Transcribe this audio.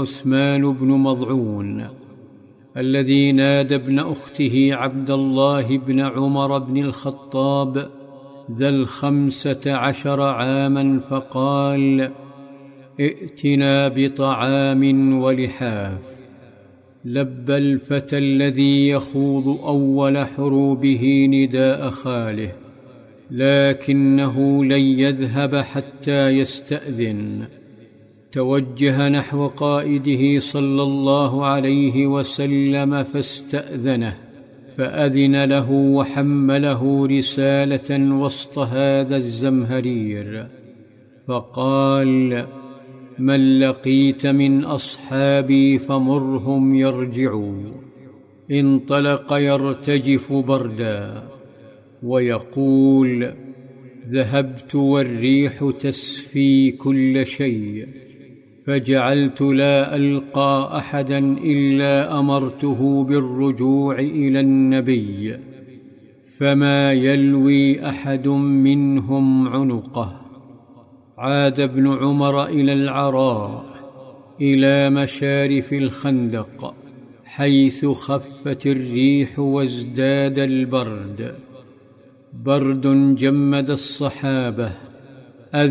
عثمان بن مضعون الذي نادى ابن أخته عبد الله بن عمر بن الخطاب ذا 15 عاما فقال: ائتنا بطعام ولحاف. لبى الفتى الذي يخوض أول حروبه نداء خاله، لكنه لن يذهب حتى يستأذن. توجه نحو قائده صلى الله عليه وسلم فاستأذنه، فأذن له وحمله رسالة وسط هذا الزمهرير، فقال: من لقيت من أصحابي فمرهم يرجعوا. انطلق يرتجف بردا ويقول: ذهبت والريح تسفي كل شيء، فجعلت لا ألقى أحدا إلا أمرته بالرجوع إلى النبي، فما يلوي أحد منهم عنقه. عاد ابن عمر إلى العراء، إلى مشارف الخندق، حيث خفت الريح وازداد البرد، برد جمد الصحابة